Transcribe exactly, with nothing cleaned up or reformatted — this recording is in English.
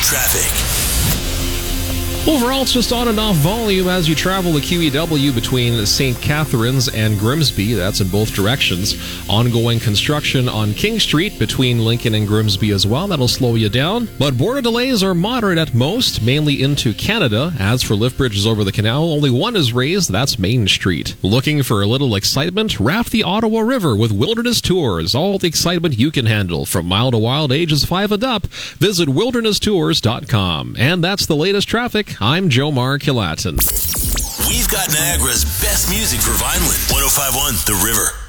Traffic. Overall, it's just on and off volume as you travel the Q E W between Saint Catharines and Grimsby. That's in both directions. Ongoing construction on King Street between Lincoln and Grimsby as well. That'll slow you down. But border delays are moderate at most, mainly into Canada. As for lift bridges over the canal, only one is raised. That's Main Street. Looking for a little excitement? Raft the Ottawa River with Wilderness Tours. All the excitement you can handle. From mild to wild, ages five and up. Visit wilderness tours dot com. And that's the latest traffic. I'm Jomar Kilatin. We've got Niagara's best music for Vineland. one oh five point one The River.